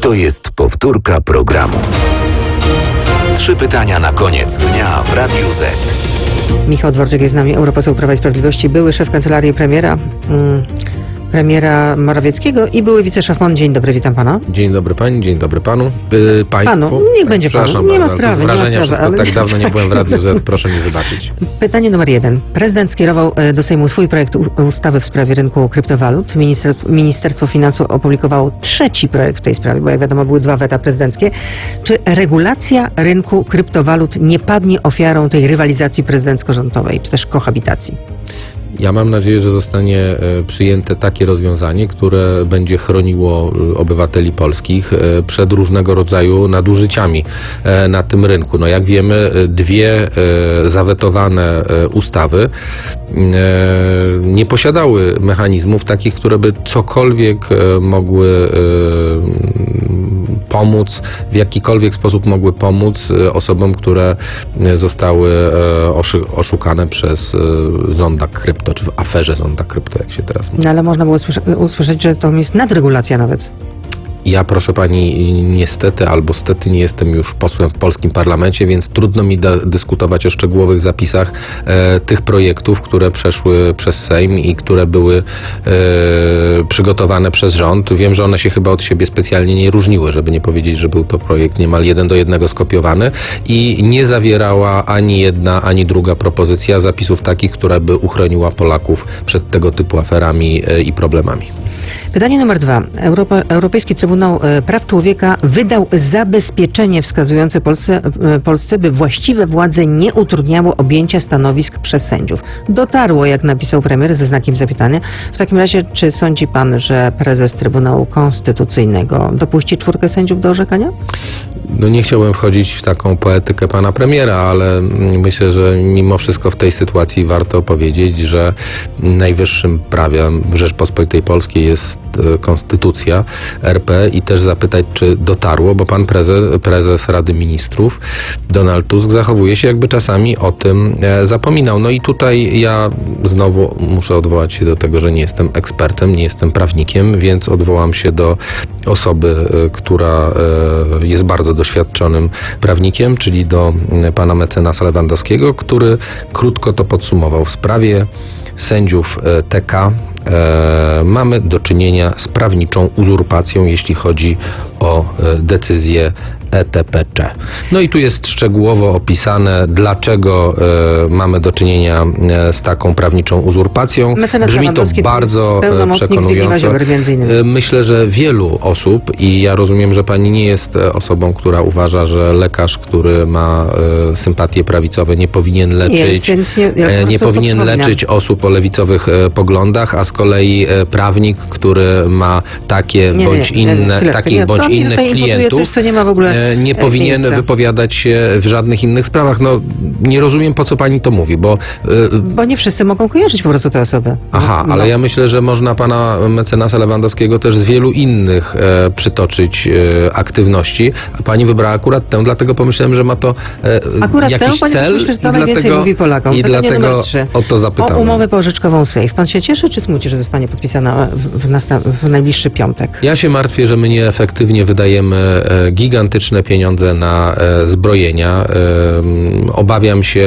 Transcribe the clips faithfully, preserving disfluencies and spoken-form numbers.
To jest powtórka programu. Trzy pytania na koniec dnia w Radiu Z. Michał Dworczyk jest z nami, europoseł Prawa i Sprawiedliwości, były szef kancelarii premiera, mm, premiera Morawieckiego i były wiceszef M O N. Dzień dobry, witam pana. Dzień dobry pani, dzień dobry panu, yy, państwu. Panu, niech tak, będzie panu, nie ma sprawy. Z wrażenia nie ma sprawy, wszystko ale... tak dawno nie byłem w Radiu Z, proszę mi wybaczyć. Pytanie numer jeden. Prezydent skierował do Sejmu swój projekt ustawy w sprawie rynku kryptowalut. Ministerstwo, Ministerstwo Finansów opublikowało trzeci projekt w tej sprawie, bo jak wiadomo były dwa weta prezydenckie. Czy regulacja rynku kryptowalut nie padnie ofiarą tej rywalizacji prezydencko-rządowej, czy też kohabitacji? Ja mam nadzieję, że zostanie przyjęte takie rozwiązanie, które będzie chroniło obywateli polskich przed różnego rodzaju nadużyciami na tym rynku. No jak wiemy, dwie zawetowane ustawy nie posiadały mechanizmów takich, które by cokolwiek mogły pomóc, w jakikolwiek sposób mogły pomóc osobom, które zostały oszukane przez zonda krypto, czy w aferze zonda krypto, jak się teraz mówi. No ale można było usłyszeć, że to jest nadregulacja nawet. Ja, proszę pani, niestety albo stety nie jestem już posłem w polskim parlamencie, więc trudno mi da- dyskutować o szczegółowych zapisach e, tych projektów, które przeszły przez Sejm i które były e, przygotowane przez rząd. Wiem, że one się chyba od siebie specjalnie nie różniły, żeby nie powiedzieć, że był to projekt niemal jeden do jednego skopiowany i nie zawierała ani jedna, ani druga propozycja zapisów takich, która by uchroniła Polaków przed tego typu aferami e, i problemami. Pytanie numer dwa. Europa, Europejski Trybunał Praw Człowieka wydał zabezpieczenie wskazujące Polsce, Polsce, by właściwe władze nie utrudniało objęcia stanowisk przez sędziów. Dotarło, jak napisał premier, ze znakiem zapytania. W takim razie, czy sądzi pan, że prezes Trybunału Konstytucyjnego dopuści czwórkę sędziów do orzekania? No nie chciałbym wchodzić w taką poetykę pana premiera, ale myślę, że mimo wszystko w tej sytuacji warto powiedzieć, że najwyższym prawem w Rzeczpospolitej Polskiej jest konstytucja R P i też zapytać, czy dotarło, bo pan prezes, prezes Rady Ministrów Donald Tusk zachowuje się, jakby czasami o tym zapominał. No i tutaj ja znowu muszę odwołać się do tego, że nie jestem ekspertem, nie jestem prawnikiem, więc odwołam się do osoby, która jest bardzo doświadczonym prawnikiem, czyli do pana mecenasa Lewandowskiego, który krótko to podsumował. W sprawie sędziów T K e, mamy do czynienia z prawniczą uzurpacją, jeśli chodzi o e, decyzję E T P C. No i tu jest szczegółowo opisane, dlaczego e, mamy do czynienia e, z taką prawniczą uzurpacją. Mecenas Brzmi to bardzo przekonująco. Myślę, że wielu osób, i ja rozumiem, że pani nie jest osobą, która uważa, że lekarz, który ma e, sympatie prawicowe, nie powinien leczyć, jest, nie, ja e, nie powinien leczyć osób o lewicowych e, poglądach, a z kolei e, prawnik, który ma takie nie, bądź nie, inne, nie, takich bądź innych klientów, coś, co nie ma w ogóle nie powinien miejsca. wypowiadać się w żadnych innych sprawach. No, nie rozumiem, po co pani to mówi, bo... Yy, bo nie wszyscy mogą kojarzyć po prostu te osoby. Aha, no. Ale ja myślę, że można pana mecenasa Lewandowskiego też z wielu innych e, przytoczyć e, aktywności. A pani wybrała akurat tę, dlatego pomyślałem, że ma to e, akurat jakiś tę, cel. Myślę, że to najwięcej dlatego, mówi Polakom. I Pytanie dlatego numer trzy. o to zapytałem. O umowę pożyczkową Safe. Pan się cieszy, czy smuci, że zostanie podpisana w, w, nastaw- w najbliższy piątek? Ja się martwię, że my nieefektywnie wydajemy e, gigantyczne pieniądze na e, zbrojenia. E, obawiam się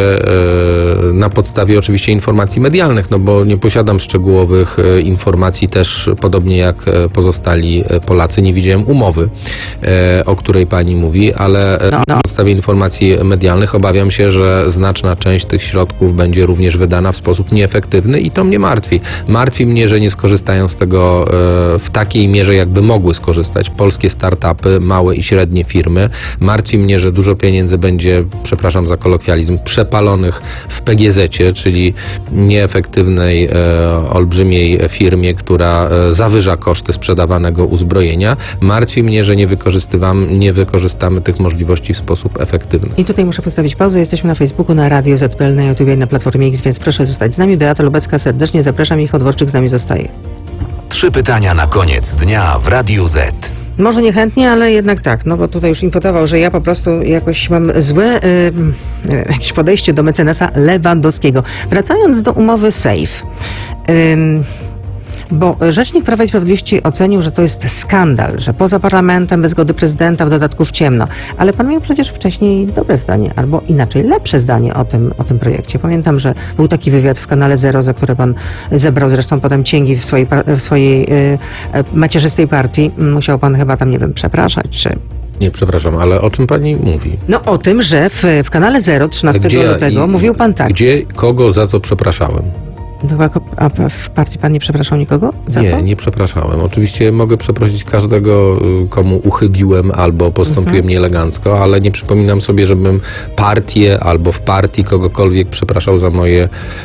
e, na podstawie oczywiście informacji medialnych, no bo nie posiadam szczegółowych e, informacji też, podobnie jak e, pozostali e, Polacy. Nie widziałem umowy, e, o której pani mówi, ale e, no, no. na podstawie informacji medialnych obawiam się, że znaczna część tych środków będzie również wydana w sposób nieefektywny i to mnie martwi. Martwi mnie, że nie skorzystają z tego e, w takiej mierze, jakby mogły skorzystać polskie startupy, małe i średnie firmy. Martwi mnie, że dużo pieniędzy będzie, przepraszam za kolokwializm, przepalonych w P G Z-cie, czyli nieefektywnej, e, olbrzymiej firmie, która e, zawyża koszty sprzedawanego uzbrojenia. Martwi mnie, że nie wykorzystywamy, nie wykorzystamy tych możliwości w sposób efektywny. I tutaj muszę postawić pauzę. Jesteśmy na Facebooku, na Radio Z P L, na YouTube i na Platformie X, więc proszę zostać z nami. Beata Lubecka serdecznie zapraszam. Michał Dworczyk z nami zostaje. Trzy pytania na koniec dnia w Radiu Z. Może niechętnie, ale jednak tak, no bo tutaj już impotował, że ja po prostu jakoś mam złe y, y, jakieś podejście do mecenasa Lewandowskiego. Wracając do umowy Safe. Y, Bo rzecznik Prawa i Sprawiedliwości ocenił, że to jest skandal, że poza parlamentem, bez zgody prezydenta, w dodatku w ciemno. Ale pan miał przecież wcześniej dobre zdanie, albo inaczej lepsze zdanie o tym, o tym projekcie. Pamiętam, że był taki wywiad w kanale Zero, za które pan zebrał zresztą potem cięgi w swojej, w swojej yy, macierzystej partii. Musiał pan chyba tam, nie wiem, przepraszać, czy... Nie, przepraszam, ale o czym pani mówi? No o tym, że w, w kanale Zero trzynastego Gdzie, lutego i, mówił pan tak. Gdzie, kogo, za co przepraszałem? Chyba, a w partii pan nie przepraszał nikogo za nie, to? nie przepraszałem. Oczywiście mogę przeprosić każdego, komu uchybiłem albo postąpiłem Mhm. nieelegancko, ale nie przypominam sobie, żebym partię albo w partii kogokolwiek przepraszał za moje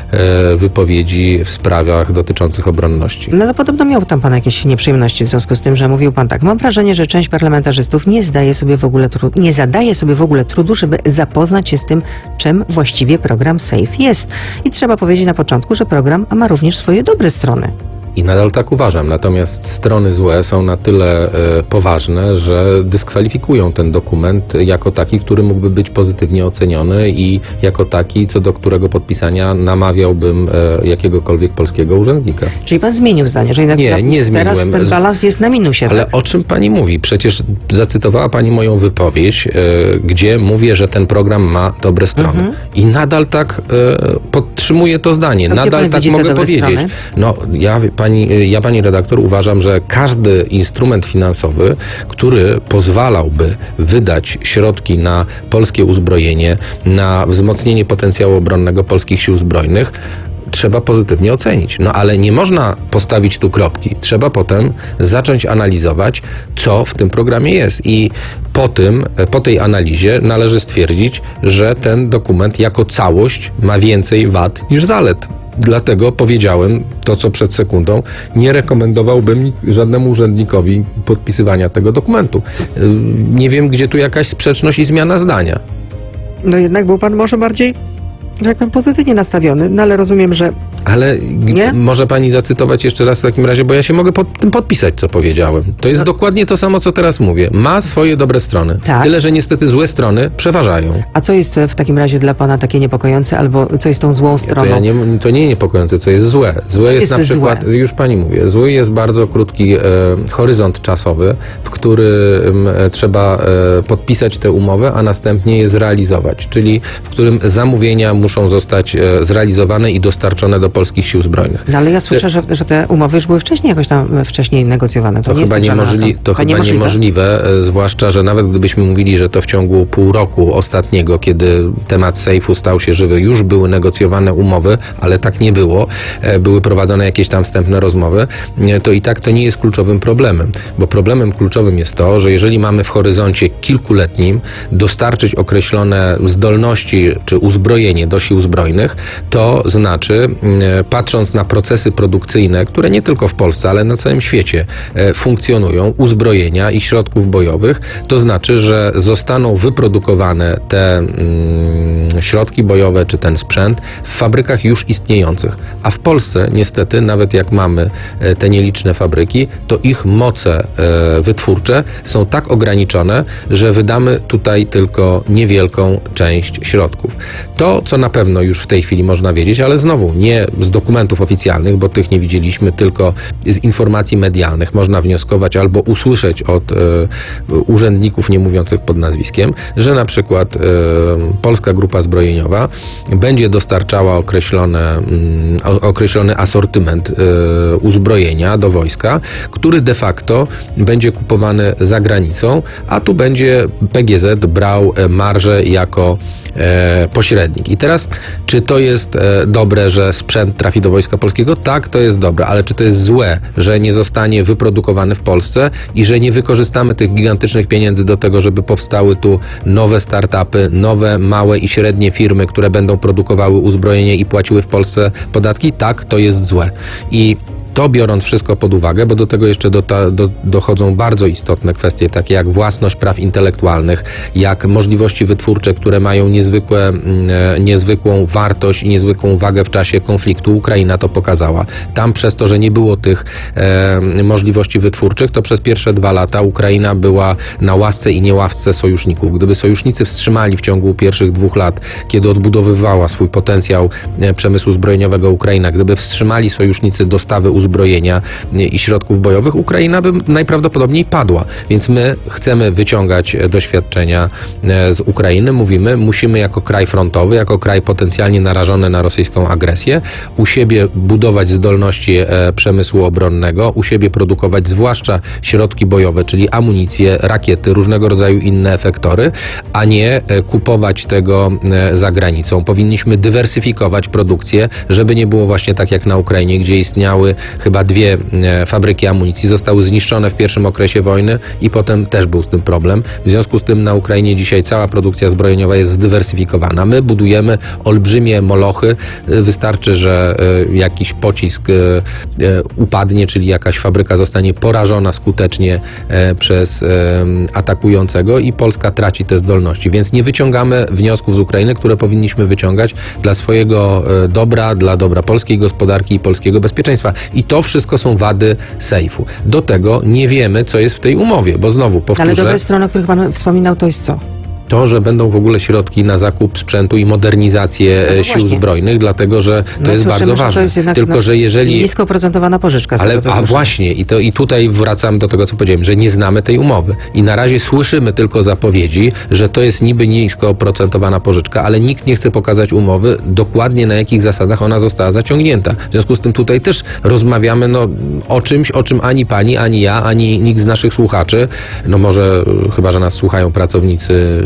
e, wypowiedzi w sprawach dotyczących obronności. No to podobno miał tam pan jakieś nieprzyjemności w związku z tym, że mówił pan tak. Mam wrażenie, że część parlamentarzystów nie zdaje sobie w ogóle trudu, nie zadaje sobie w ogóle trudu, żeby zapoznać się z tym, czym właściwie program SAFE jest. I trzeba powiedzieć na początku, że program ma również swoje dobre strony. I nadal tak uważam. Natomiast strony złe są na tyle e, poważne, że dyskwalifikują ten dokument jako taki, który mógłby być pozytywnie oceniony i jako taki, co do którego podpisania namawiałbym e, jakiegokolwiek polskiego urzędnika. Czyli pan zmienił zdanie, że jednak Nie, na, nie teraz zmieniłem. ten balans jest na minusie. Ale tak? o czym pani mówi? Przecież zacytowała pani moją wypowiedź, e, gdzie mówię, że ten program ma dobre strony. Mhm. I nadal tak e, podtrzymuję to zdanie. To gdzie nadal pan tak widzi te mogę dobre powiedzieć. strony? No, ja, pani, ja, pani redaktor, uważam, że każdy instrument finansowy, który pozwalałby wydać środki na polskie uzbrojenie, na wzmocnienie potencjału obronnego polskich sił zbrojnych, trzeba pozytywnie ocenić. No ale nie można postawić tu kropki. Trzeba potem zacząć analizować, co w tym programie jest. I po tym, po tej analizie należy stwierdzić, że ten dokument jako całość ma więcej wad niż zalet. Dlatego powiedziałem to, co przed sekundą, nie rekomendowałbym żadnemu urzędnikowi podpisywania tego dokumentu. Nie wiem, gdzie tu jakaś sprzeczność i zmiana zdania. No jednak był pan może bardziej, jak pan pozytywnie nastawiony, no ale rozumiem, że Ale g- Nie? może pani zacytować jeszcze raz w takim razie, bo ja się mogę pod tym podpisać, co powiedziałem. To jest No. dokładnie to samo, co teraz mówię. Ma swoje dobre strony. Tak. Tyle, że niestety złe strony przeważają. a co jest w takim razie dla pana takie niepokojące, albo co jest tą złą To, stroną? ja nie, to nie niepokojące, co jest złe. Złe jest, jest na przykład, złe? już pani mówię, zły jest bardzo krótki e, horyzont czasowy, w którym e, trzeba e, podpisać tę umowę, a następnie je zrealizować. Czyli w którym zamówienia muszą zostać e, zrealizowane i dostarczone do polskich sił zbrojnych. No ale ja słyszę, że, że te umowy już były wcześniej jakoś tam wcześniej negocjowane. To, To, nie jest chyba, tak, że one niemożli- są- to chyba niemożliwe. niemożliwe, e, zwłaszcza, że nawet gdybyśmy mówili, że to w ciągu pół roku ostatniego, kiedy temat sejfu stał się żywy, już były negocjowane umowy, ale tak nie było, e, były prowadzone jakieś tam wstępne rozmowy, e, to i tak to nie jest kluczowym problemem, bo problemem kluczowym jest to, że jeżeli mamy w horyzoncie kilkuletnim dostarczyć określone zdolności czy uzbrojenie do sił zbrojnych, to znaczy, e, patrząc na procesy produkcyjne, które nie tylko w Polsce, ale na całym świecie e, funkcjonują, uzbrojenia i środków bojowych, to znaczy, że zostaną wyprodukowane te mm, środki bojowe czy ten sprzęt w fabrykach już istniejących. A w Polsce niestety, nawet jak mamy e, te nieliczne fabryki, to ich moce e, wytwórcze są tak ograniczone, że wydamy tutaj tylko niewielką część środków. To, co na pewno już w tej chwili można wiedzieć, ale znowu nie z dokumentów oficjalnych, bo tych nie widzieliśmy, tylko z informacji medialnych można wnioskować albo usłyszeć od e, urzędników nie mówiących pod nazwiskiem, że na przykład e, Polska Grupa Zbrojeniowa będzie dostarczała określone, mm, o- określony asortyment e, uzbrojenia do wojska, który de facto będzie kupowany za granicą, a tu będzie P G Z brał e, marżę jako e, pośrednik. I teraz, czy to jest e, dobre, że sprzęt trafi do Wojska Polskiego? Tak, to jest dobre, ale czy to jest złe, że nie zostanie wyprodukowany w Polsce i że nie wykorzystamy tych gigantycznych pieniędzy do tego, żeby powstały tu nowe startupy, nowe, małe i średnie firmy, które będą produkowały uzbrojenie i płaciły w Polsce podatki? Tak, to jest złe. I to biorąc wszystko pod uwagę, bo do tego jeszcze do, do, dochodzą bardzo istotne kwestie, takie jak własność praw intelektualnych, jak możliwości wytwórcze, które mają niezwykłe, e, niezwykłą wartość i niezwykłą wagę w czasie konfliktu. Ukraina to pokazała. Tam przez to, że nie było tych e, możliwości wytwórczych, to przez pierwsze dwa lata Ukraina była na łasce i niełasce sojuszników. Gdyby sojusznicy wstrzymali w ciągu pierwszych dwóch lat, kiedy odbudowywała swój potencjał e, przemysłu zbrojeniowego Ukraina, gdyby wstrzymali sojusznicy dostawy uzbrojenia uzbrojenia i środków bojowych, Ukraina by najprawdopodobniej padła. Więc my chcemy wyciągać doświadczenia z Ukrainy. Mówimy, musimy jako kraj frontowy, jako kraj potencjalnie narażony na rosyjską agresję, u siebie budować zdolności przemysłu obronnego, u siebie produkować zwłaszcza środki bojowe, czyli amunicję, rakiety, różnego rodzaju inne efektory, a nie kupować tego za granicą. Powinniśmy dywersyfikować produkcję, żeby nie było właśnie tak jak na Ukrainie, gdzie istniały chyba dwie fabryki amunicji, zostały zniszczone w pierwszym okresie wojny i potem też był z tym problem. W związku z tym na Ukrainie dzisiaj cała produkcja zbrojeniowa jest zdywersyfikowana. My budujemy olbrzymie molochy. Wystarczy, że jakiś pocisk upadnie, czyli jakaś fabryka zostanie porażona skutecznie przez atakującego i Polska traci te zdolności. Więc nie wyciągamy wniosków z Ukrainy, które powinniśmy wyciągać dla swojego dobra, dla dobra polskiej gospodarki i polskiego bezpieczeństwa. I to wszystko są wady sejfu. Do tego nie wiemy, co jest w tej umowie, bo znowu powtórzę... Ale dobre strony, o których pan wspominał, to jest co? To, że będą w ogóle środki na zakup sprzętu i modernizację no sił właśnie. zbrojnych, dlatego że to no, jest słyszymy, bardzo ważne. To jest jednak Tylko, że jeżeli... nisko oprocentowana pożyczka. Ale, tego, a właśnie, i, to, i tutaj wracam do tego, co powiedziałem, że nie znamy tej umowy. I na razie słyszymy tylko zapowiedzi, że to jest niby nisko oprocentowana pożyczka, ale nikt nie chce pokazać umowy dokładnie, na jakich zasadach ona została zaciągnięta. W związku z tym tutaj też rozmawiamy no, o czymś, o czym ani pani, ani ja, ani nikt z naszych słuchaczy, no może chyba, że nas słuchają pracownicy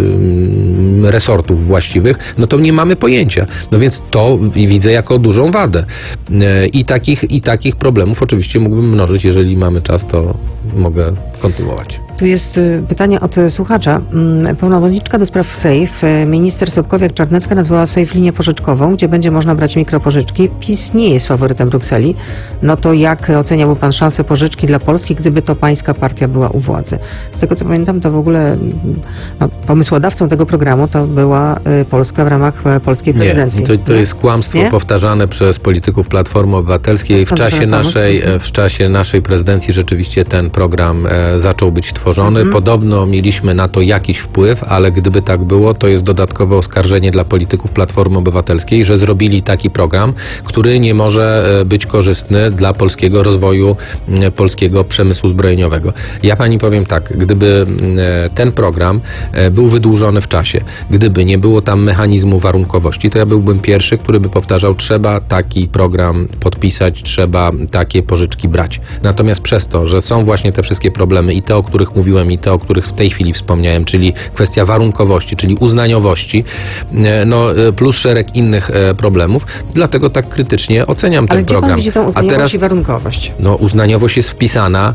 resortów właściwych, no to nie mamy pojęcia. No więc to widzę jako dużą wadę. I takich, i takich problemów oczywiście mógłbym mnożyć. Jeżeli mamy czas, to mogę kontynuować. Tu jest pytanie od słuchacza. Pełnomocniczka do spraw SAFE, minister Sobkowiak-Czarnecka nazwała SAFE linię pożyczkową, gdzie będzie można brać mikropożyczki. PiS nie jest faworytem Brukseli. No to jak oceniałby pan szansę pożyczki dla Polski, gdyby to pańska partia była u władzy? Z tego co pamiętam, to w ogóle no, pomysłodawcą tego programu to była Polska w ramach polskiej prezydencji. Nie, to, to nie? jest kłamstwo nie? powtarzane przez polityków Platformy Obywatelskiej. W czasie, naszej, w czasie naszej prezydencji rzeczywiście ten program e, zaczął być tworzony. Mhm. Podobno mieliśmy na to jakiś wpływ, ale gdyby tak było, to jest dodatkowe oskarżenie dla polityków Platformy Obywatelskiej, że zrobili taki program, który nie może być korzystny dla polskiego rozwoju, polskiego przemysłu zbrojeniowego. Ja pani powiem tak, gdyby ten program był wydłużony w czasie, gdyby nie było tam mechanizmu warunkowości, to ja byłbym pierwszy, który by powtarzał, trzeba taki program podpisać, trzeba takie pożyczki brać. Natomiast przez to, że są właśnie te wszystkie problemy i te, o których mówiłem, i te, o których w tej chwili wspomniałem, czyli kwestia warunkowości, czyli uznaniowości, no plus szereg innych problemów, dlatego tak krytycznie oceniam Ale ten program. Ale gdzie pan widzi tą uznaniowość teraz, i warunkowość? No uznaniowość jest wpisana,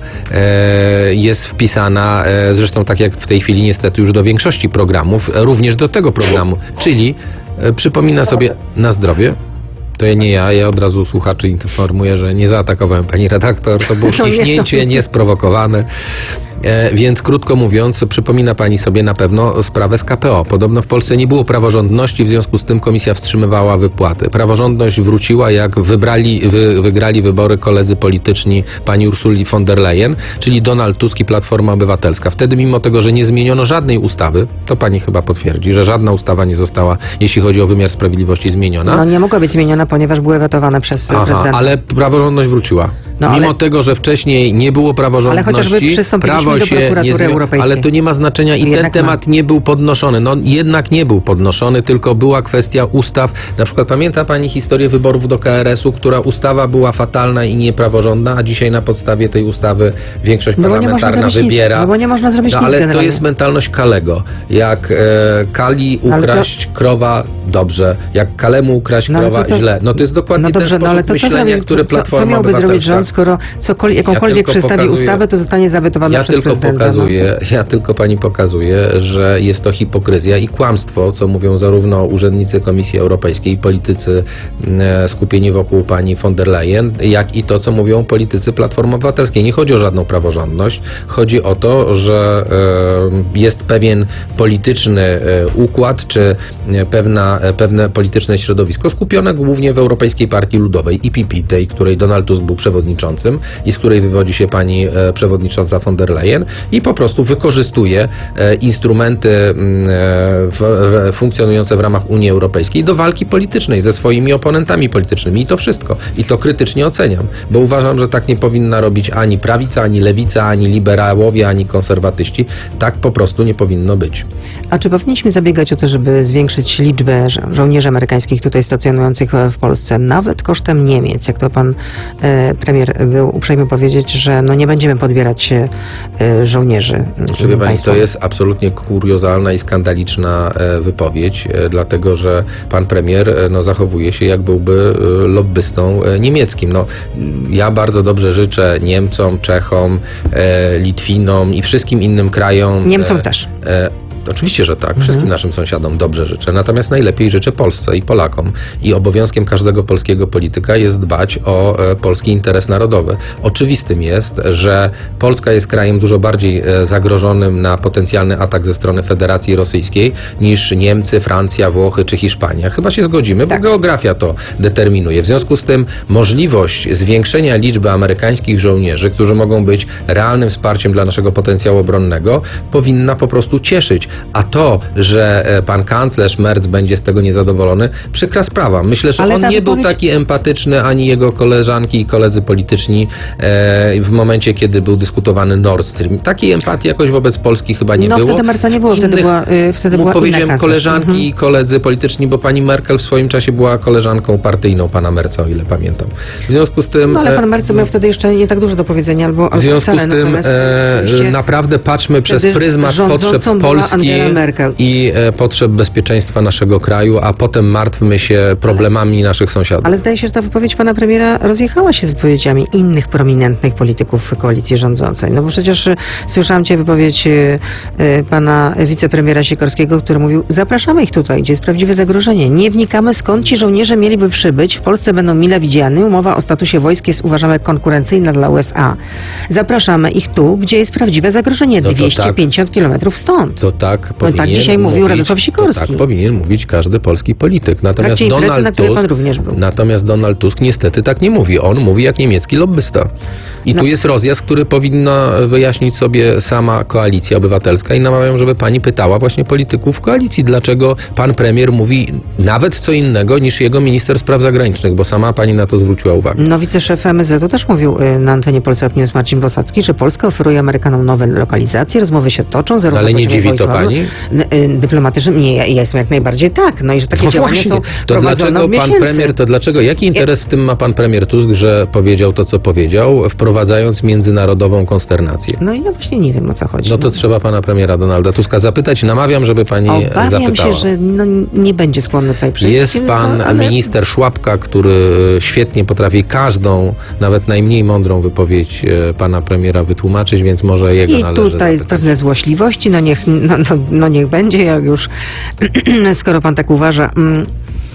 e, jest wpisana, e, zresztą tak jak w tej chwili niestety już do większości programów, również do tego programu, czyli e, przypomina sobie na zdrowie. To nie ja, ja od razu słuchaczy informuję, że nie zaatakowałem pani redaktor, to było śmiechnięcie, niesprowokowane. E, więc krótko mówiąc, przypomina pani sobie na pewno sprawę z K P O. Podobno w Polsce nie było praworządności, w związku z tym komisja wstrzymywała wypłaty. Praworządność wróciła, jak wybrali, wy, wygrali wybory koledzy polityczni pani Ursuli von der Leyen, czyli Donald Tusk i Platforma Obywatelska. Wtedy mimo tego, że nie zmieniono żadnej ustawy, to pani chyba potwierdzi, że żadna ustawa nie została, jeśli chodzi o wymiar sprawiedliwości, zmieniona. No nie mogła być zmieniona, ponieważ były wetowane przez Aha, prezydenta. Ale praworządność wróciła. No, mimo ale... tego, że wcześniej nie było praworządności, ale chociażby przystąpiliśmy do prokuratury europejskiej. Ale to nie ma znaczenia i ten temat ma. nie był podnoszony. No jednak nie był podnoszony, tylko była kwestia ustaw. Na przykład pamięta pani historię wyborów do K R S u, która ustawa była fatalna i niepraworządna, a dzisiaj na podstawie tej ustawy większość no parlamentarna wybiera. No bo nie można zrobić no, nic ale generalnie. To jest mentalność Kalego. Jak e, Kali ukraść to... krowa, dobrze. Jak Kalemu ukraść no, krowa, to, to... źle. No to jest dokładnie no dobrze, ten sposób no, ale to myślenia, co, który co, Platforma co miałby Obywatelska... zrobić rząd, skoro cokolwiek, jakąkolwiek ja przedstawi pokazuję, ustawę, to zostanie zawetowana ja przez tylko prezydenta. Pokazuję, no. Ja tylko pani pokazuję, że jest to hipokryzja i kłamstwo, co mówią zarówno urzędnicy Komisji Europejskiej i politycy e, skupieni wokół pani von der Leyen, jak i to, co mówią politycy Platformy Obywatelskiej. Nie chodzi o żadną praworządność. Chodzi o to, że e, jest pewien polityczny e, układ, czy e, pewna, e, pewne polityczne środowisko skupione głównie w Europejskiej Partii Ludowej, E P P, tej, której Donald Tusk był przewodniczącym i z której wywodzi się pani e, przewodnicząca von der Leyen. Leyen i po prostu wykorzystuje e, instrumenty e, w, w, funkcjonujące w ramach Unii Europejskiej do walki politycznej ze swoimi oponentami politycznymi i to wszystko. I to krytycznie oceniam, bo uważam, że tak nie powinna robić ani prawica, ani lewica, ani liberałowie, ani konserwatyści. Tak po prostu nie powinno być. A czy powinniśmy zabiegać o to, żeby zwiększyć liczbę żo- żołnierzy amerykańskich tutaj stacjonujących w Polsce, nawet kosztem Niemiec, jak to pan e, premier był uprzejmy powiedzieć, że no nie będziemy podbierać e, żołnierzy. Czy wie pani, państwa. to jest absolutnie kuriozalna i skandaliczna e, wypowiedź, e, dlatego że pan premier e, no, zachowuje się jak byłby e, lobbystą e, niemieckim. No, ja bardzo dobrze życzę Niemcom, Czechom, e, Litwinom i wszystkim innym krajom. Niemcom e, też. E, Oczywiście, że tak. Wszystkim Mhm. naszym sąsiadom dobrze życzę. Natomiast najlepiej życzę Polsce i Polakom. I obowiązkiem każdego polskiego polityka jest dbać o e, polski interes narodowy. Oczywistym jest, że Polska jest krajem dużo bardziej e, zagrożonym na potencjalny atak ze strony Federacji Rosyjskiej niż Niemcy, Francja, Włochy czy Hiszpania. Chyba się zgodzimy, Tak. bo geografia to determinuje. W związku z tym możliwość zwiększenia liczby amerykańskich żołnierzy, którzy mogą być realnym wsparciem dla naszego potencjału obronnego, powinna po prostu cieszyć. A to, że pan kanclerz Merz będzie z tego niezadowolony, przykra sprawa. Myślę, że Ale on ta nie wypowiedź- był taki empatyczny, ani jego koleżanki i koledzy polityczni e, w momencie, kiedy był dyskutowany Nord Stream. Takiej empatii jakoś wobec Polski chyba nie No było. wtedy Merca nie W było, wtedy innych- była, y, wtedy mu była inna powiedziałem kanclerz. koleżanki Mhm. i koledzy polityczni, bo pani Merkel w swoim czasie była koleżanką partyjną pana Merca, o ile pamiętam. W związku z tym... No ale e, pan Merz miał wtedy jeszcze nie tak dużo do powiedzenia, albo, w albo związku wcale, z tym natomiast e, oczywiście naprawdę patrzmy przez wtedy pryzmat rządzącą potrzeb była Polski Angela Merkel. i e, potrzeb bezpieczeństwa naszego kraju, a potem martwmy się problemami naszych sąsiadów. Ale zdaje się, że ta wypowiedź pana premiera rozjechała się z wypowiedziami innych prominentnych polityków koalicji rządzącej. No bo przecież y, słyszałam cię wypowiedź y, y, pana wicepremiera Sikorskiego, który mówił, zapraszamy ich tutaj, gdzie jest prawdziwe zagrożenie. Nie wnikamy, skąd ci żołnierze mieliby przybyć. W Polsce będą mile widziani. Umowa o statusie wojsk jest, uważamy, konkurencyjna dla U S A. Zapraszamy ich tu, gdzie jest prawdziwe zagrożenie. No to dwieście pięćdziesiąt kilometrów stąd. To tak powinien tak dzisiaj mówił mówić, Radosław Sikorski. To tak powinien mówić każdy polski polityk. W Natomiast trakcie imprezy, Donald na której Tusk, pan również był. Natomiast Donald Tusk niestety tak nie mówi. On mówi jak niemiecki lobbysta. I No. tu jest rozjazd, który powinna wyjaśnić sobie sama Koalicja Obywatelska i namawiam, żeby pani pytała właśnie polityków koalicji, dlaczego pan premier mówi nawet co innego niż jego minister spraw zagranicznych, bo sama pani na to zwróciła uwagę. No wiceszef M S Z-u też mówił y, na antenie Polsat News Marcin Bosacki, że Polska oferuje Amerykanom nowe lokalizacje, rozmowy się toczą, zarówno Ale na nie poziomie dziwi to wojskowym, pani? n- y, dyplomatycznym. Nie, ja ja jestem jak najbardziej tak. No i że takie No działania właśnie, są to prowadzone dlaczego od pan miesięcy. premier, to dlaczego, jaki interes w tym ma pan premier Tusk, że powiedział to, co powiedział, wprowadzając międzynarodową konsternację? No i ja właśnie nie wiem, o co chodzi. No to trzeba pana premiera Donalda Tuska zapytać. Namawiam, żeby pani Obawiam zapytała. się, że no, nie będzie skłonny tutaj przyjść. Jest pan no, ale... minister Szłapka, który e, świetnie potrafi każdą, nawet najmniej mądrą wypowiedź e, pana premiera wytłumaczyć, więc może jego I należy tutaj jest zapytać. pewne złośliwości, no niech, no, no, no niech będzie, jak już, skoro pan tak uważa. Mm.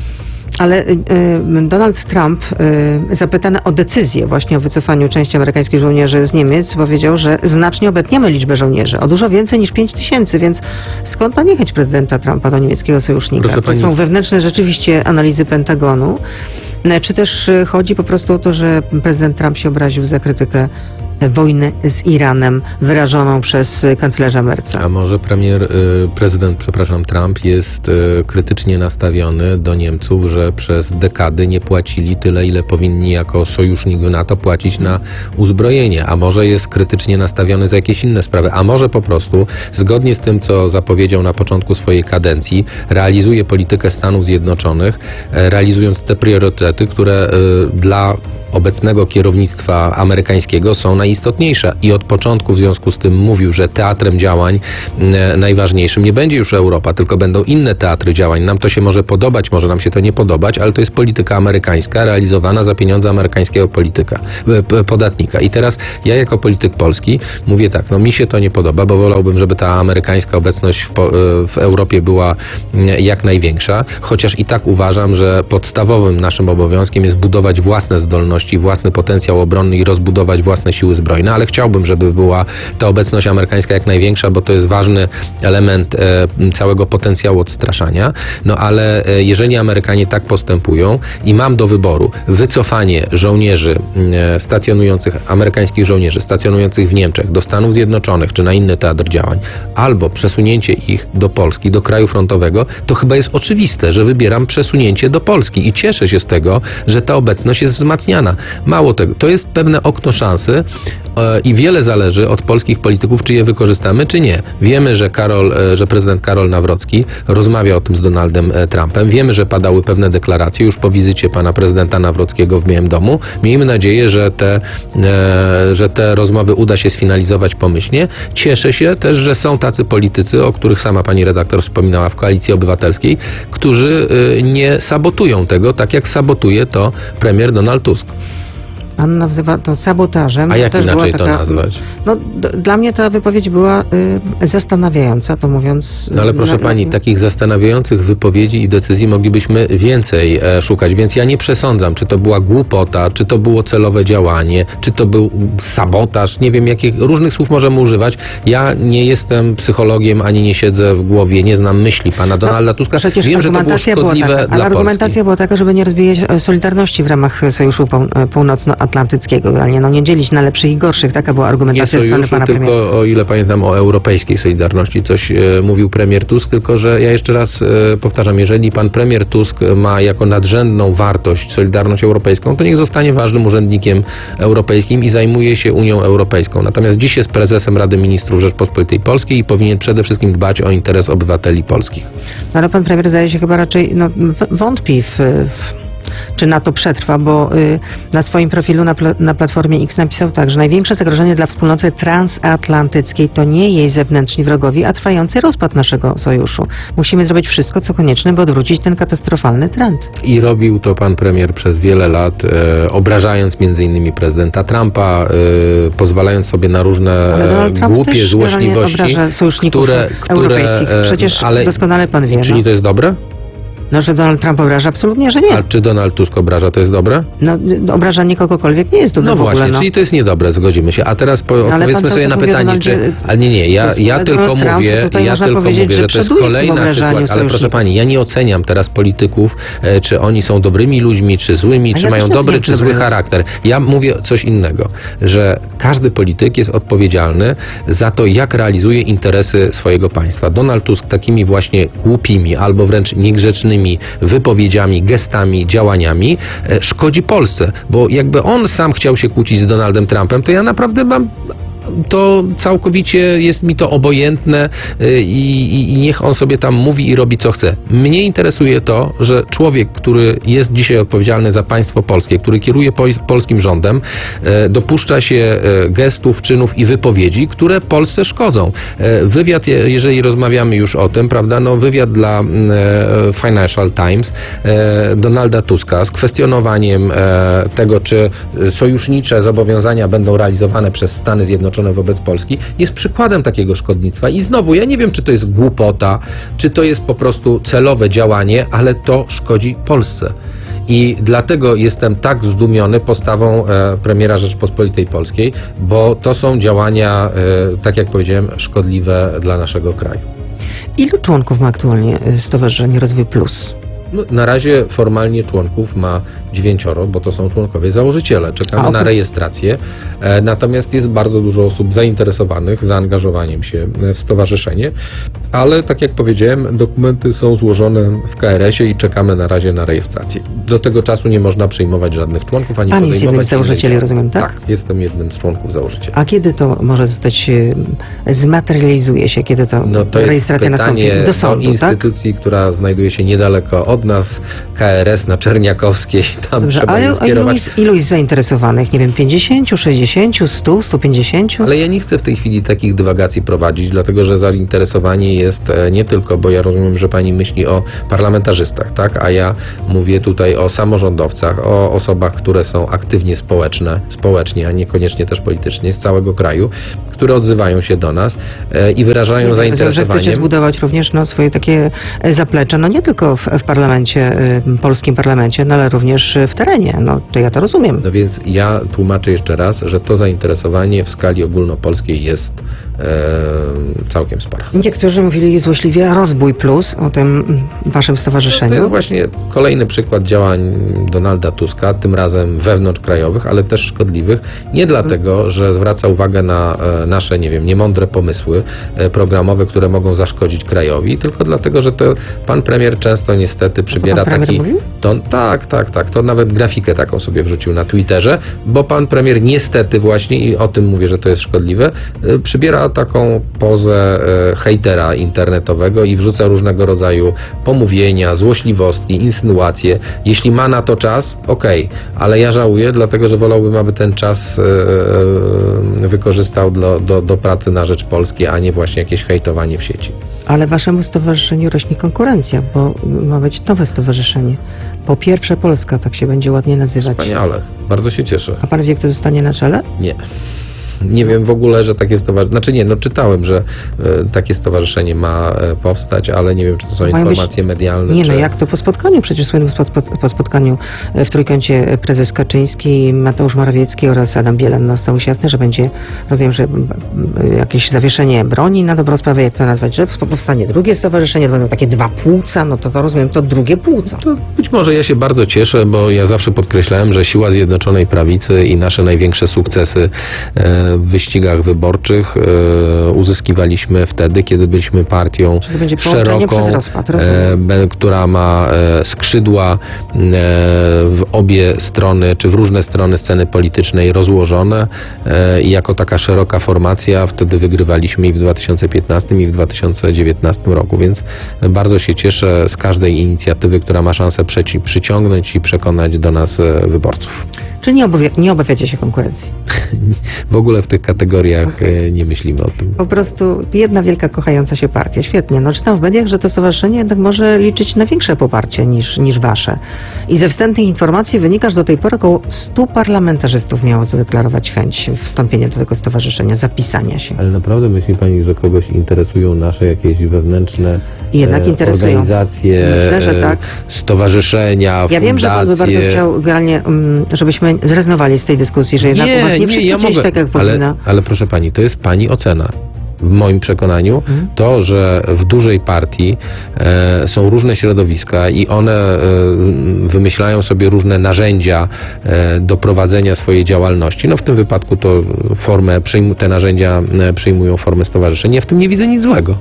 Ale y, y, Donald Trump, y, zapytany o decyzję właśnie o wycofaniu części amerykańskich żołnierzy z Niemiec, powiedział, że znacznie obetniemy liczbę żołnierzy, o dużo więcej niż pięć tysięcy, więc skąd ta niechęć prezydenta Trumpa do niemieckiego sojusznika? Proszę To pani- są wewnętrzne rzeczywiście analizy Pentagonu, y, czy też y, chodzi po prostu o to, że prezydent Trump się obraził za krytykę wojny z Iranem wyrażoną przez y, kanclerza Merca? A może premier, y, prezydent, przepraszam, Trump jest y, krytycznie nastawiony do Niemców, że przez dekady nie płacili tyle, ile powinni jako sojusznik w NATO płacić na uzbrojenie. A może jest krytycznie nastawiony za jakieś inne sprawy. A może po prostu, zgodnie z tym, co zapowiedział na początku swojej kadencji, realizuje politykę Stanów Zjednoczonych, e, realizując te priorytety, które y, dla obecnego kierownictwa amerykańskiego są najistotniejsze i od początku w związku z tym mówił, że teatrem działań e, najważniejszym nie będzie już Europa, tylko będą inne teatry działań. Nam to się może podobać, może nam się to nie podobać, ale to jest polityka amerykańska realizowana za pieniądze amerykańskiego polityka, e, p- podatnika. I teraz ja jako polityk polski mówię tak, no mi się to nie podoba, bo wolałbym, żeby ta amerykańska obecność w, po, e, w Europie była e, jak największa, chociaż i tak uważam, że podstawowym naszym obowiązkiem jest budować własne zdolności świadomości, własny potencjał obronny i rozbudować własne siły zbrojne, ale chciałbym, żeby była ta obecność amerykańska jak największa, bo to jest ważny element e, całego potencjału odstraszania. No ale e, jeżeli Amerykanie tak postępują i mam do wyboru wycofanie żołnierzy e, stacjonujących, amerykańskich żołnierzy stacjonujących w Niemczech do Stanów Zjednoczonych czy na inny teatr działań, albo przesunięcie ich do Polski, do kraju frontowego, to chyba jest oczywiste, że wybieram przesunięcie do Polski i cieszę się z tego, że ta obecność jest wzmacniana. Mało tego, to jest pewne okno szansy e, i wiele zależy od polskich polityków, czy je wykorzystamy, czy nie. Wiemy, że Karol, e, że prezydent Karol Nawrocki rozmawia o tym z Donaldem e, Trumpem. Wiemy, że padały pewne deklaracje już po wizycie pana prezydenta Nawrockiego w Białym Domu. Miejmy nadzieję, że te, e, że te rozmowy uda się sfinalizować pomyślnie. Cieszę się też, że są tacy politycy, o których sama pani redaktor wspominała w Koalicji Obywatelskiej, którzy e, nie sabotują tego, tak jak sabotuje to premier Donald Tusk. On nazywa to sabotażem. A jak Też inaczej była to taka, nazwać? No, d- dla mnie ta wypowiedź była y, zastanawiająca, to mówiąc... No ale proszę na, pani, na... takich zastanawiających wypowiedzi i decyzji moglibyśmy więcej e, szukać, więc ja nie przesądzam, czy to była głupota, czy to było celowe działanie, czy to był sabotaż, nie wiem, jakich różnych słów możemy używać. Ja nie jestem psychologiem, ani nie siedzę w głowie, nie znam myśli pana Donalda Tuska. Przecież wiem, że to było argumentacja była szkodliwe taka, dla ale argumentacja Polski. była taka, żeby nie rozbijać e, solidarności w ramach Sojuszu Pół- Północnoatlantyckiego, ale nie, no, nie dzielić na lepszych i gorszych. Taka była Nie argumentacja ze strony sojuszu, pana tylko premiera. o ile pamiętam o europejskiej solidarności coś e, mówił premier Tusk, tylko że ja jeszcze raz e, powtarzam, jeżeli pan premier Tusk ma jako nadrzędną wartość solidarność europejską, to niech zostanie ważnym urzędnikiem europejskim i zajmuje się Unią Europejską. Natomiast dziś jest prezesem Rady Ministrów Rzeczpospolitej Polskiej i powinien przede wszystkim dbać o interes obywateli polskich. No, ale pan premier zdaje się chyba raczej no, w- wątpi w... w... czy NATO przetrwa, bo y, na swoim profilu na, pl- na Platformie X napisał tak, że największe zagrożenie dla wspólnoty transatlantyckiej to nie jej zewnętrzni wrogowie, a trwający rozpad naszego sojuszu. Musimy zrobić wszystko, co konieczne, by odwrócić ten katastrofalny trend. I robił to pan premier przez wiele lat, e, obrażając między innymi prezydenta Trumpa, e, pozwalając sobie na różne Ale Donald Trump głupie też złośliwości, obraża sojuszników które, europejskich. które, e, Przecież ale, doskonale pan wie. Czyli No. to jest dobre? no, że Donald Trump obraża? Absolutnie, że nie. A czy Donald Tusk obraża, to jest dobre? No, y, obrażanie kogokolwiek nie jest dobre No w ogóle. właśnie, no. czyli to jest niedobre, zgodzimy się. A teraz po, ale pan odpowiedzmy cały sobie czas na mówi o pytanie, Donaldzie- czy... Ale nie, nie, ja, To ja jest tylko Donald Trump, mówię, tutaj ja można tylko powiedzieć, mówię, że że to jest przoduje w tym kolejna obrażaniu sytuacja. Ale proszę sojuszników. pani, ja nie oceniam teraz polityków, e, czy oni są dobrymi ludźmi, czy złymi, A czy ja mają też nie dobry, oceniam czy zły dobry. charakter. Ja mówię coś innego, że każdy polityk jest odpowiedzialny za to, jak realizuje interesy swojego państwa. Donald Tusk takimi właśnie głupimi albo wręcz niegrzecznymi wypowiedziami, gestami, działaniami e, szkodzi Polsce, bo jakby on sam chciał się kłócić z Donaldem Trumpem, to ja naprawdę mam to całkowicie jest mi to obojętne y, i, i niech on sobie tam mówi i robi co chce. Mnie interesuje to, że człowiek, który jest dzisiaj odpowiedzialny za państwo polskie, który kieruje po, polskim rządem, e, dopuszcza się e, gestów, czynów i wypowiedzi, które Polsce szkodzą. E, wywiad, je- jeżeli rozmawiamy już o tym, prawda, no wywiad dla e, Financial Times e, Donalda Tuska z kwestionowaniem e, tego, czy sojusznicze zobowiązania będą realizowane przez Stany Zjednoczone wobec Polski, jest przykładem takiego szkodnictwa. I znowu, ja nie wiem, czy to jest głupota, czy to jest po prostu celowe działanie, ale to szkodzi Polsce. I dlatego jestem tak zdumiony postawą e, premiera Rzeczpospolitej Polskiej, bo to są działania, e, tak jak powiedziałem, szkodliwe dla naszego kraju. Ilu członków ma aktualnie y, Stowarzyszenie Rozwój Plus? No, na razie formalnie członków ma dziewięcioro, bo to są członkowie założyciele. Czekamy A, okej. na rejestrację. E, natomiast jest bardzo dużo osób zainteresowanych zaangażowaniem się w stowarzyszenie, ale tak jak powiedziałem, dokumenty są złożone w K R S ie i czekamy na razie na rejestrację. Do tego czasu nie można przyjmować żadnych członków, ani Pan jest podejmować jednym z założycieli, innej- rozumiem, tak? Tak, jestem jednym z członków założycieli. A kiedy to może zostać, y, zmaterializuje się, kiedy to, No to jest rejestracja pytanie nastąpi? Do sądu, do tak? instytucji, która znajduje się niedaleko od nas, K R S na Czerniakowskiej, tam Dobrze, trzeba ale je a ilu skierować. jest, ilu jest zainteresowanych? Nie wiem, pięćdziesiąt, sześćdziesiąt, sto, sto pięćdziesiąt? Ale ja nie chcę w tej chwili takich dywagacji prowadzić, dlatego że zainteresowanie jest e, nie tylko, bo ja rozumiem, że pani myśli o parlamentarzystach, tak? A ja mówię tutaj o samorządowcach, o osobach, które są aktywnie społeczne, społecznie, a niekoniecznie też politycznie, z całego kraju, które odzywają się do nas e, i wyrażają Rozumiem, że zainteresowanie. chcecie zbudować również no, swoje takie e, zaplecze, no nie tylko w, w parlamencie, parlamencie, y, polskim parlamencie, no ale również w terenie. No to ja to rozumiem. No więc ja tłumaczę jeszcze raz, że to zainteresowanie w skali ogólnopolskiej jest e, całkiem spore. Niektórzy mówili złośliwie rozbój plus o tym waszym stowarzyszeniu. To jest właśnie kolejny przykład działań Donalda Tuska, tym razem wewnątrzkrajowych, ale też szkodliwych. Nie dlatego, że zwraca uwagę na e, nasze, nie wiem, niemądre pomysły e, programowe, które mogą zaszkodzić krajowi, tylko dlatego, że to pan premier często niestety przybiera pan taki mówił? ton. Tak, tak, tak. To nawet grafikę taką sobie wrzucił na Twitterze, bo pan premier niestety właśnie, i o tym mówię, że to jest szkodliwe, e, przybiera taką pozę e, hejtera internetowego i wrzuca różnego rodzaju pomówienia, złośliwostki, insynuacje. Jeśli ma na to czas, okej, ale ja żałuję, dlatego że wolałbym, aby ten czas e, e, wykorzystał do, do, do pracy na rzecz Polski, a nie właśnie jakieś hejtowanie w sieci. Ale waszemu stowarzyszeniu rośnie konkurencja, bo ma być nowe stowarzyszenie. Po pierwsze Polska, tak się będzie ładnie nazywać. Wspaniale, bardzo się cieszę. A pan wie, kto zostanie na czele? Nie. Nie wiem w ogóle, że takie stowarzyszenie, znaczy nie, no czytałem, że e, takie stowarzyszenie ma e, powstać, ale nie wiem, czy to są Mają informacje być... medialne. Nie, czy... no jak to po spotkaniu, przecież słynnym po, po, po spotkaniu w Trójkącie prezes Kaczyński, Mateusz Morawiecki oraz Adam Bielan, no stało się jasne, że będzie, rozumiem, że jakieś zawieszenie broni na dobrą sprawę, jak to nazwać, że powstanie drugie stowarzyszenie, to będą takie dwa płuca, no to to rozumiem, to drugie płuco. To być może ja się bardzo cieszę, bo ja zawsze podkreślałem, że siła Zjednoczonej Prawicy i nasze największe sukcesy e, w wyścigach wyborczych e, uzyskiwaliśmy wtedy, kiedy byliśmy partią Czyli będzie połączenie szeroką, przez rozpad, rozumiem. e, która ma e, skrzydła e, w obie strony, czy w różne strony sceny politycznej rozłożone e, i jako taka szeroka formacja wtedy wygrywaliśmy i w dwa tysiące piętnastym i w dwa tysiące dziewiętnastym roku, więc bardzo się cieszę z każdej inicjatywy, która ma szansę przeci- przyciągnąć i przekonać do nas e, wyborców. Czy nie, obawia, nie obawiacie się konkurencji? W ogóle w tych kategoriach okay. nie myślimy o tym. Po prostu jedna wielka, kochająca się partia. Świetnie. No czytam w mediach, że to stowarzyszenie jednak może liczyć na większe poparcie niż, niż wasze. I ze wstępnych informacji wynika, że do tej pory około stu parlamentarzystów miało zadeklarować chęć wstąpienia do tego stowarzyszenia, zapisania się. Ale naprawdę myśli pani, że kogoś interesują nasze jakieś wewnętrzne I jednak e, interesują. organizacje, Myślę, że tak. e, stowarzyszenia, Ja fundacje? wiem, że pan by bardzo chciał realnie, um, żebyśmy zrezygnowali z tej dyskusji, że jednak nie, u was nie, nie wszystko ja dzieje się mogę, tak, jak ale, powinno. ale proszę pani, to jest pani ocena. W moim przekonaniu Mhm. to, że w dużej partii e, są różne środowiska i one e, wymyślają sobie różne narzędzia e, do prowadzenia swojej działalności. No w tym wypadku to formę, przyjmu, te narzędzia e, przyjmują formę stowarzyszenia. Ja w tym nie widzę nic złego.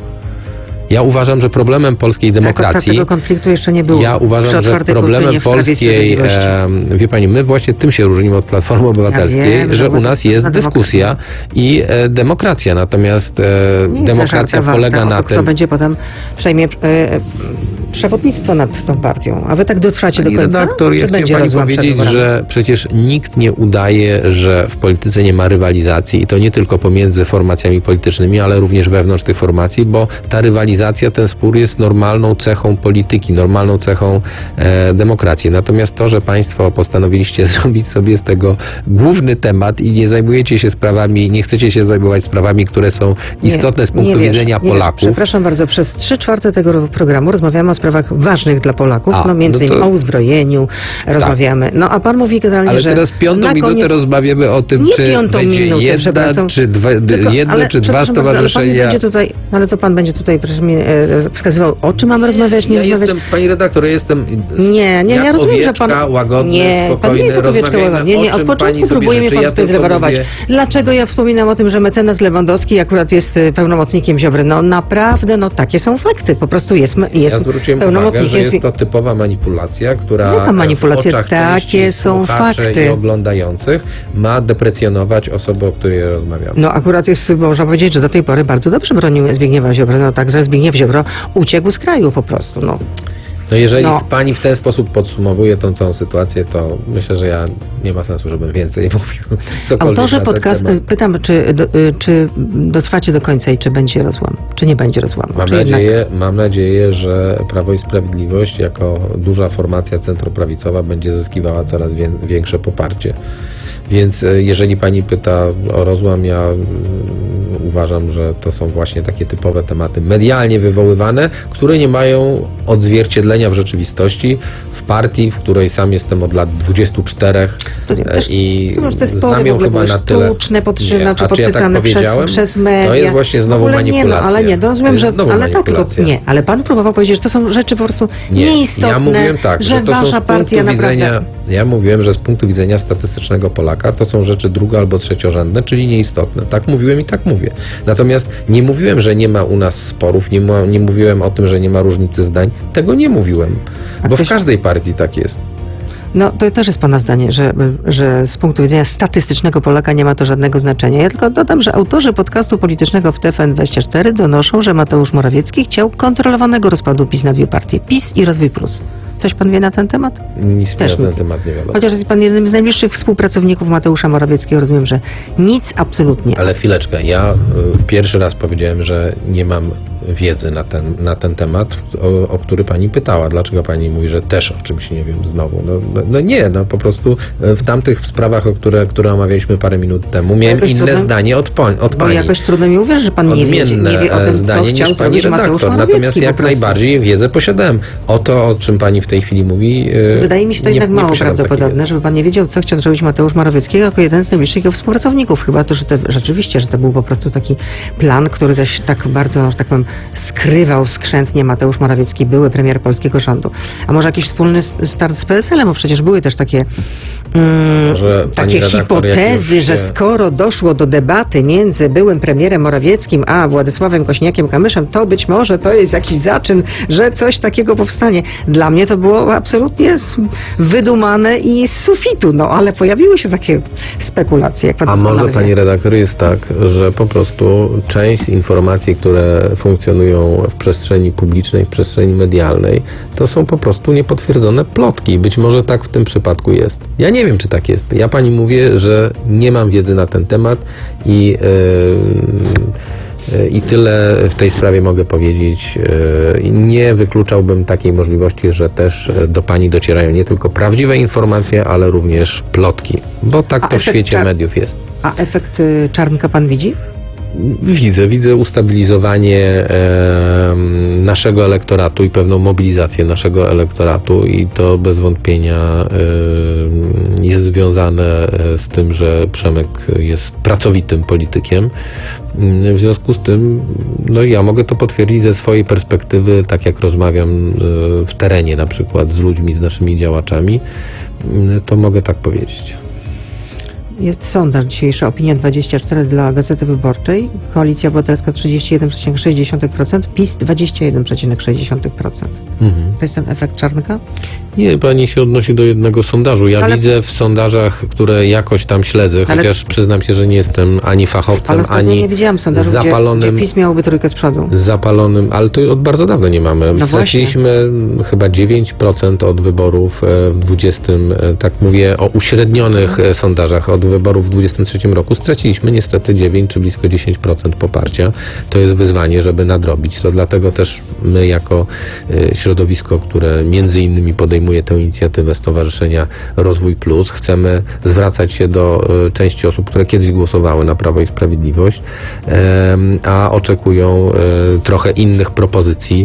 Ja uważam, że problemem polskiej demokracji... tego konfliktu jeszcze nie było. Ja uważam, że problemem polskiej... E, wie pani, my właśnie tym się różnimy od Platformy Obywatelskiej, ja wiem, że u nas jest dyskusja demokracja. i e, demokracja. Natomiast e, demokracja polega na to, tym... Kto będzie potem przejmie e, przewodnictwo nad tą partią. A wy tak dotrwacie do końca? Redaktor, ja chciałem pani powiedzieć, że przecież nikt nie udaje, że w polityce nie ma rywalizacji i to nie tylko pomiędzy formacjami politycznymi, ale również wewnątrz tych formacji, bo ta rywalizacja, ten spór jest normalną cechą polityki, normalną cechą e, demokracji. Natomiast to, że państwo postanowiliście zrobić sobie z tego główny temat i nie zajmujecie się sprawami, nie chcecie się zajmować sprawami, które są istotne nie, z punktu nie widzenia wiesz, Polaków. Wiesz. Przepraszam bardzo, przez trzy czwarte tego programu rozmawiamy o sprawach ważnych dla Polaków, A, no między no to... innymi o uzbrojeniu rozmawiamy. Tak. No a pan mówi generalnie, ale że teraz piątą minutę koniec... rozmawiamy o tym, nie czy będzie minutę, jedna, czy dwa, tylko, jedno, ale, czy dwa stowarzyszenia. Ale, będzie tutaj, ale to pan będzie tutaj, proszę mnie, e, wskazywał, o czym mamy rozmawiać, nie ja rozmawiać. Jestem, pani redaktor, ja jestem nie, nie, jak ja rozumiem, owieczka, że pan łagodny, nie, spokojny, pan nie jest owieczka łagodny. Nie, nie, od początku próbuje mnie pan ja tutaj zrewarować. Mówię... Dlaczego ja wspominam o tym, że mecenas Lewandowski akurat jest pełnomocnikiem Ziobry? No naprawdę, no takie są fakty. Po prostu jest, jest ja zwróciłem pełnomocnikiem. uwagę, że jest to typowa manipulacja, która Jaka manipulacja? w oczach takie są fakty. I oglądających ma deprecjonować osobę, o której rozmawiamy. No akurat jest, można powiedzieć, że do tej pory bardzo dobrze bronił Zbigniewa Ziobry. No także Zbigniew Ziobro uciekł z kraju po prostu. No. No jeżeli no. pani w ten sposób podsumowuje tą całą sytuację, to myślę, że ja nie ma sensu, żebym więcej mówił. Autorzy podcast, pytam, czy, do, czy dotrwacie do końca i czy będzie rozłam, czy nie będzie rozłamu? Mam, czy nadzieję, jednak... mam nadzieję, że Prawo i Sprawiedliwość jako duża formacja centroprawicowa będzie zyskiwała coraz wie, większe poparcie. Więc jeżeli pani pyta o rozłam, ja uważam, że to są właśnie takie typowe tematy medialnie wywoływane, które nie mają odzwierciedlenia w rzeczywistości w partii, w której sam jestem od lat dwudziestu czterech Też, i to, te spory znam w ją ogóle chyba były na tyle. sztuczne, podtrzymane, Nie. czy A czy ja tak podsycane przez, powiedziałem? przez media. To jest właśnie znowu w ogóle manipulacja. Nie, no, ale nie, no, rozumiem, To że jest znowu ale tak, tylko, manipulacja. nie, ale pan próbował powiedzieć, że to są rzeczy po prostu Nie, nieistotne, ja mówiłem tak, że, że to wasza są z punktu partia widzenia, naprawdę... ja mówiłem, że z punktu widzenia statystycznego Polaka to są rzeczy drugo- albo trzeciorzędne, czyli nieistotne. Tak mówiłem i tak mówię. Natomiast nie mówiłem, że nie ma u nas sporów, nie, ma, nie mówiłem o tym, że nie ma różnicy zdań. Tego nie mówiłem, A bo ktoś- w każdej partii tak jest. No to też jest pana zdanie, że, że z punktu widzenia statystycznego Polaka nie ma to żadnego znaczenia. Ja tylko dodam, że autorzy podcastu politycznego w T V N dwadzieścia cztery donoszą, że Mateusz Morawiecki chciał kontrolowanego rozpadu PiS na dwie partie. PiS i Rozwój Plus. Coś pan wie na ten temat? Nic mi Też na ten nic. temat nie wiadomo. Chociaż jest pan jednym z najbliższych współpracowników Mateusza Morawieckiego, rozumiem, że nic absolutnie. Ale chwileczkę, ja y, pierwszy raz powiedziałem, że nie mam wiedzy na ten, na ten temat, o, o który pani pytała. Dlaczego pani mówi, że też o czymś nie wiem znowu? No, no, no nie, no po prostu y, w tamtych sprawach, o które, które omawialiśmy parę minut temu, miałem Jakoś inne trudno- zdanie od, po, od Bo pani. jakoś trudno mi uwierzyć, że pan nie wie, Odmienne nie wie o tym, co zdanie chciał niż pani zrobić Mateusz redaktor. Morawiecki. Natomiast po jak prostu. najbardziej wiedzę posiadałem. O to, o czym pani w tej chwili mówi, y, Wydaje mi się to nie- jednak nie mało posiadam takiej prawdopodobne, żeby pan nie wiedział, co chciał zrobić Mateusz Morawiecki jako jeden z najbliższych jego współpracowników. Chyba to, że to rzeczywiście, że to był po prostu taki plan, który też tak bardzo, że tak powiem, skrywał skrzętnie Mateusz Morawiecki, były premier polskiego rządu. A może jakiś wspólny start z P S L-em, bo przecież były też takie, mm, Może pani takie redaktor, jak hipotezy, już że się- skoro doszło do debaty między byłym premierem Morawieckim a Władysławem Kośniakiem-Kamyszem, to być może to jest jakiś zaczyn, że coś takiego powstanie. Dla mnie to było absolutnie z- wydumane i z sufitu, no ale pojawiły się takie spekulacje, jak pan A doskonale może, wie. pani redaktor, jest tak, że po prostu część informacji, które funkcjonują w przestrzeni publicznej, w przestrzeni medialnej, to są po prostu niepotwierdzone plotki. Być może tak w tym przypadku jest. Ja nie wiem, czy tak jest. Ja pani mówię, że nie mam wiedzy na ten temat i yy, I tyle w tej sprawie mogę powiedzieć. Yy, Nie wykluczałbym takiej możliwości, że też do pani docierają nie tylko prawdziwe informacje, ale również plotki. Bo tak A to w efekt świecie czar- mediów jest. A efekt y, Czarnka pan widzi? Widzę, widzę ustabilizowanie e, naszego elektoratu i pewną mobilizację naszego elektoratu i to bez wątpienia e, jest związane z tym, że Przemek jest pracowitym politykiem. W związku z tym, no ja mogę to potwierdzić ze swojej perspektywy, tak jak rozmawiam e, w terenie na przykład z ludźmi, z naszymi działaczami, to mogę tak powiedzieć. Jest sondaż dzisiejszy, Opinia dwadzieścia cztery dla Gazety Wyborczej. Koalicja Obywatelska trzydzieści jeden przecinek sześć procent, PiS dwadzieścia jeden przecinek sześć procent. Mhm. To jest ten efekt Czarnka? Nie, pani się odnosi do jednego sondażu. Ja Ale- widzę w sondażach, które jakoś tam śledzę, Ale- chociaż przyznam się, że nie jestem ani fachowcem, Ale ostatnio ani nie widziałam sondażu, gdzie, zapalonym, gdzie PiS miałoby trójkę z przodu. zapalonym, ale to od bardzo dawno nie mamy. No Straciliśmy chyba dziewięć procent od wyborów e, w dwudziestym, e, tak mówię o uśrednionych e, sondażach, od wyborów w dwudziestym trzecim roku. Straciliśmy niestety dziewięć czy blisko dziesięć procent poparcia. To jest wyzwanie, żeby nadrobić. To dlatego też my jako e, środowisko, które między innymi podejmuje tę inicjatywę Stowarzyszenia Rozwój Plus, chcemy zwracać się do e, części osób, które kiedyś głosowały na Prawo i Sprawiedliwość, e, a oczekują e, trochę innych propozycji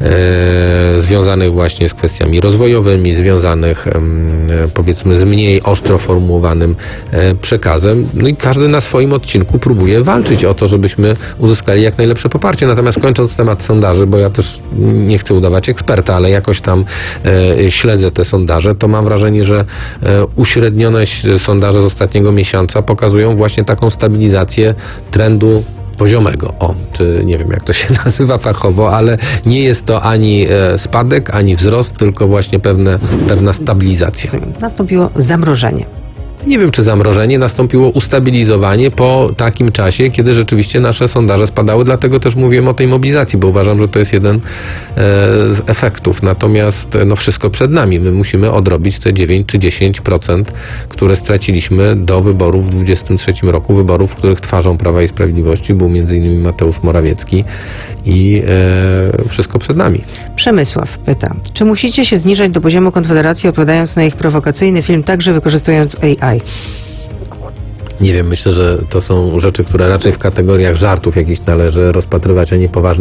e, związanych właśnie z kwestiami rozwojowymi, związanych em, powiedzmy z mniej ostro formułowanym e, przekazem. No i każdy na swoim odcinku próbuje walczyć o to, żebyśmy uzyskali jak najlepsze poparcie. Natomiast kończąc temat sondaży, bo ja też nie chcę udawać eksperta, ale jakoś tam e, śledzę te sondaże, to mam wrażenie, że e, uśrednione ś- sondaże z ostatniego miesiąca pokazują właśnie taką stabilizację trendu poziomego. O, czy nie wiem, jak to się nazywa fachowo, ale nie jest to ani e, spadek, ani wzrost, tylko właśnie pewne, pewna stabilizacja. Nastąpiło zamrożenie. Nie wiem, czy zamrożenie, nastąpiło ustabilizowanie po takim czasie, kiedy rzeczywiście nasze sondaże spadały, dlatego też mówiłem o tej mobilizacji, bo uważam, że to jest jeden e, z efektów. Natomiast e, no wszystko przed nami. My musimy odrobić te dziewięć czy dziesięć procent, które straciliśmy do wyborów w dwudziestym trzecim roku, wyborów, w których twarzą Prawa i Sprawiedliwości był między innymi Mateusz Morawiecki i e, wszystko przed nami. Przemysław pyta, czy musicie się zniżać do poziomu Konfederacji, odpowiadając na ich prowokacyjny film, także wykorzystując A I? Nie wiem, myślę, że to są rzeczy, które raczej w kategoriach żartów jakichś należy rozpatrywać, a nie poważne